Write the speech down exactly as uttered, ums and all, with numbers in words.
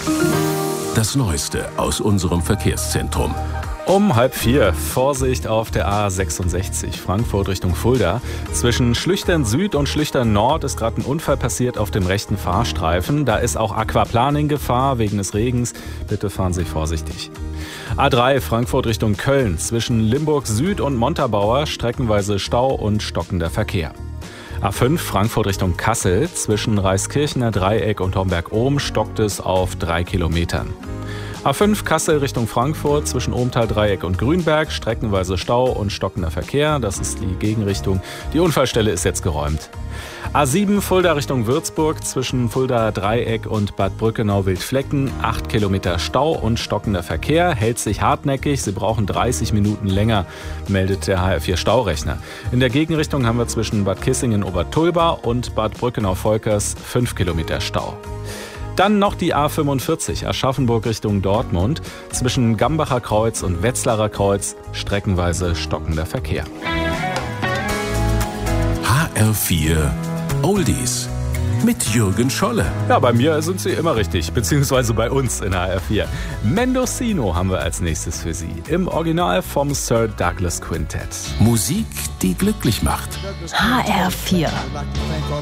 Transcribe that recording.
Das Neueste aus unserem Verkehrszentrum. Um halb vier, Vorsicht auf der A sechsundsechzig, Frankfurt Richtung Fulda. Zwischen Schlüchtern Süd und Schlüchtern Nord ist gerade ein Unfall passiert auf dem rechten Fahrstreifen. Da ist auch Aquaplaning-Gefahr wegen des Regens. Bitte fahren Sie vorsichtig. A drei, Frankfurt Richtung Köln. Zwischen Limburg Süd und Montabaur streckenweise Stau und stockender Verkehr. A fünf, Frankfurt Richtung Kassel. Zwischen Reiskirchener Dreieck und Homberg-Ohm stockt es auf drei Kilometern. A fünf Kassel Richtung Frankfurt, zwischen Ohmtal-Dreieck und Grünberg, streckenweise Stau und stockender Verkehr. Das ist die Gegenrichtung. Die Unfallstelle ist jetzt geräumt. A sieben Fulda Richtung Würzburg, zwischen Fulda-Dreieck und Bad Brückenau-Wildflecken, acht Kilometer Stau und stockender Verkehr. Hält sich hartnäckig, Sie brauchen dreißig Minuten länger, meldet der H R vier Staurechner. In der Gegenrichtung haben wir zwischen Bad Kissingen-Obertulba und Bad Brückenau-Volkers fünf Kilometer Stau. Dann noch die A fünfundvierzig, Aschaffenburg Richtung Dortmund. Zwischen Gambacher Kreuz und Wetzlarer Kreuz streckenweise stockender Verkehr. H R vier Oldies mit Jürgen Scholle. Ja, bei mir sind Sie immer richtig, beziehungsweise bei uns in H R vier. Mendocino haben wir als nächstes für Sie. Im Original vom Sir Douglas Quintet. Musik, die glücklich macht. H R vier.